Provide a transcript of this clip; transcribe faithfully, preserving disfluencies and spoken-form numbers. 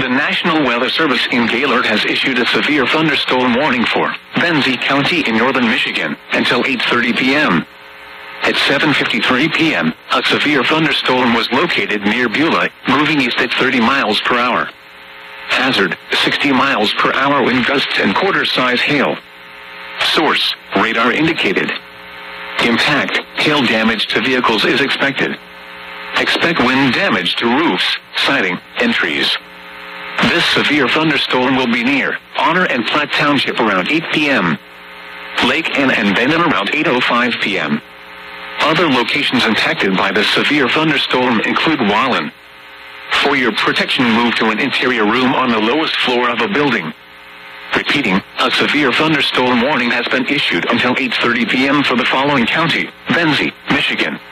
The National Weather Service in Gaylord has issued a severe thunderstorm warning for Benzie County in northern Michigan until eight thirty p m At seven fifty-three p m, a severe thunderstorm was located near Beulah, moving east at thirty miles per hour. Hazard, sixty miles per hour wind gusts and quarter-size hail. Source, radar indicated. Impact, hail damage to vehicles is expected. Expect wind damage to roofs, siding, and trees. This severe thunderstorm will be near Honor and Platte Township around eight p m Lake Anna and Benham around eight oh five p m Other locations impacted by the severe thunderstorm include Wallen. For your protection, move to an interior room on the lowest floor of a building. Repeating, a severe thunderstorm warning has been issued until eight thirty p m for the following county: Benzie, Michigan,